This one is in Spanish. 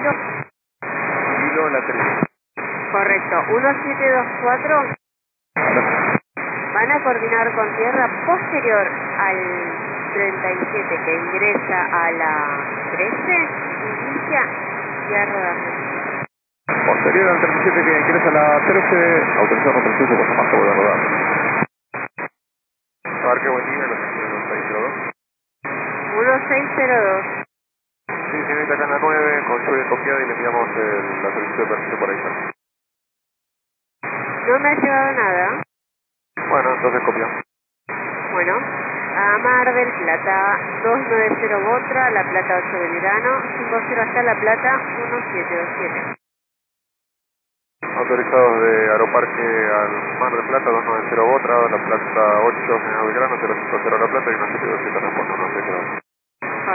Hilo la 3. Correcto, 1724. Van a coordinar con tierra posterior al 37 que ingresa a la 13, inicia y a rodar. Posterior al 37 que ingresa a la 13, autorizado retroceso por más que vuelve a rodar. Abarque buen día, los 1602. 1602. Sí, señorita, acá en la 9, con lluvia copiada y le enviamos la solicitud de permiso por ahí. No me ha llegado nada. Bueno, entonces copiamos. Bueno, a Mar del Plata, 290 Botra, La Plata 8 Belgrano, 50 hasta La Plata, 1727. Autorizados de Aeroparque al Mar del Plata, 290 Botra, La Plata 8, General Belgrano, 050 La Plata y 1727 responde 1602.